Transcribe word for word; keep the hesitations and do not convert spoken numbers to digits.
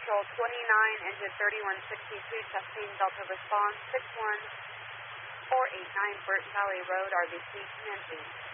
Control twenty-nine, engine thirty-one sixty-two, testing Delta response six one four eight nine Burton Valley Road, R B C commencing.